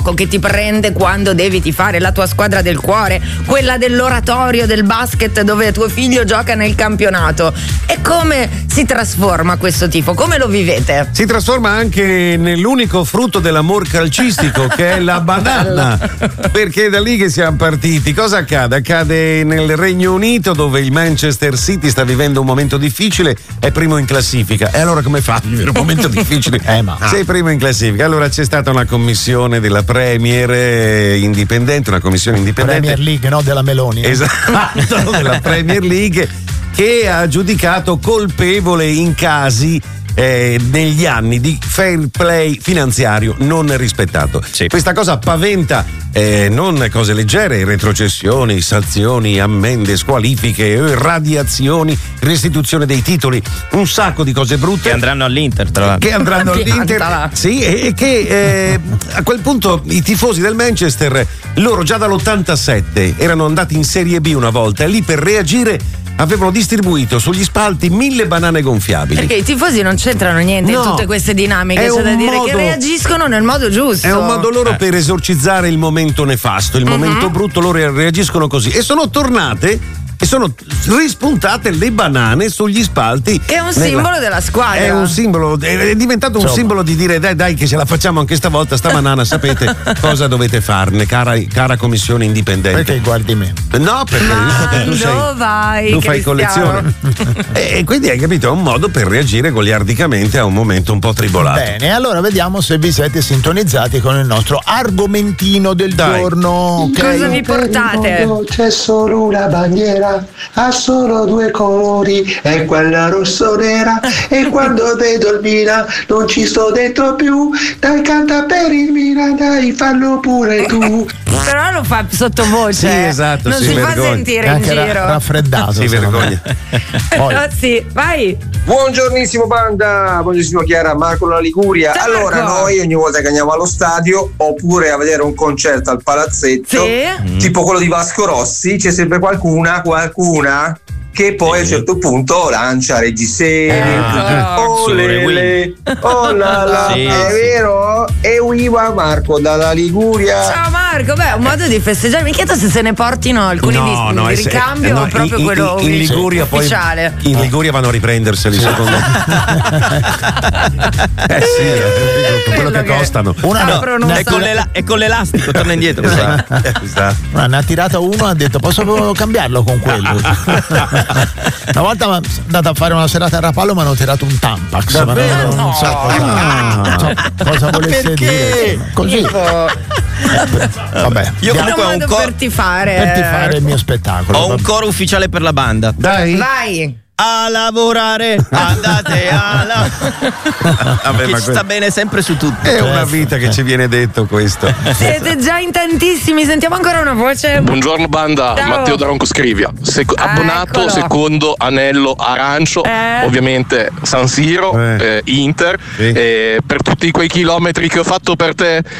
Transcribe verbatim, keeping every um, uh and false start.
che ti prende quando devi tifare la tua squadra del cuore, quella dell'oratorio del basket dove tuo figlio gioca nel campionato. E come si trasforma questo tifo? Come lo vivete? Si trasforma anche nell'unico frutto dell'amor calcistico che è la banana, perché è da lì che siamo partiti. Cosa accade? Accade nel Regno Unito, dove il Manchester City sta vivendo un momento difficile, è primo in classifica. E allora come fa a vivere un momento difficile? Eh, ma... Sei primo in classifica. Allora c'è stata una commissione della Premier indipendente, una commissione indipendente. Premier League, no? Della Meloni. Esatto, della Premier League, che ha giudicato colpevole in casi Eh, negli anni di fair play finanziario non rispettato. Sì. Questa cosa paventa eh, non cose leggere, retrocessioni, sanzioni, ammende, squalifiche, radiazioni, restituzione dei titoli, un sacco di cose brutte che andranno all'Inter, tra l'altro. che andranno all'Inter, sì, e, e che eh, a quel punto i tifosi del Manchester, loro già dall'ottantasette erano andati in Serie B una volta e lì per reagire avevano distribuito sugli spalti mille banane gonfiabili. Perché i tifosi non c'entrano niente No, in tutte queste dinamiche, è c'è da un dire modo- che reagiscono nel modo giusto. È un modo loro per esorcizzare il momento nefasto, il momento brutto, loro reagiscono così. E sono tornate e sono rispuntate le banane sugli spalti. Che è un nella- simbolo della squadra. È un simbolo, è diventato un Insomma. simbolo di dire dai dai che ce la facciamo anche stavolta, sta banana sapete cosa dovete farne, cara, cara commissione indipendente. Perché guardi me? No, perché visto che tu sei, dove vai, tu fai Cristiano? collezione. e, e quindi hai capito, è un modo per reagire goliardicamente a un momento un po' tribolato. Bene, allora vediamo se vi siete sintonizzati con il nostro argomentino del Dai. giorno. Ok? Cosa vi portate? C'è solo una bandiera, ha solo due colori, è quella rosso-nera. E quando vedo il Milan non ci sto dentro più. Dai, canta per il Milan, dai, fallo pure tu. Però lo fa sottovoce. Sì, esatto, non si si fa vergogna. sentire in Anche ra- giro. raffreddato. Si secondo me. vergogna. Poi- Oh, sì, vai. Buongiornissimo banda, buongiornissimo Chiara, Marco dalla Liguria. Ciao, allora Marco. noi ogni volta che andiamo allo stadio oppure a vedere un concerto al palazzetto, Sì. tipo quello di Vasco Rossi, c'è sempre qualcuna, qualcuna che poi a un certo punto lancia reggiseni, Ah, oh lele, oh la la, Sì, è sì. vero? E viva Marco dalla Liguria. Ciao Marco, beh, è un modo di festeggiare. Mi chiedo se se ne portino alcuni di, di è se- ricambio no, o proprio in, quello in, in Liguria poi ufficiale. in Liguria vanno a riprenderseli secondo me. eh sì, eh, con quello che che- costano. Una no, Aprono ne- un È con, l'ela- è con l'elastico, torna indietro. Esatto, esatto. una- ne ha tirato uno e ha detto posso cambiarlo con quello. Una volta mi sono andato a fare una serata a Rapallo, mi hanno tirato un Tampax. Ma Davvero? non, non so cosa, non so cosa volesse Perché? dire. insomma. Così. Eh, vabbè. Io È un comunque ho un, modo cor- per tifare. Per tifare il mio spettacolo. ho un vabbè. coro ufficiale per la banda. Dai. Vai. A lavorare, andate a lavorare. Vabbè, Che ma ci que- sta bene sempre su tutto. è una vita che ci viene detto questo. Siete già in tantissimi, sentiamo ancora una voce. Buongiorno banda, Ciao. Matteo da Roncoscrivia. Sec- Ah, abbonato, eccolo. secondo anello arancio, Eh. ovviamente San Siro, Eh. eh, Inter. Sì. Eh, per tutti quei chilometri che ho fatto per te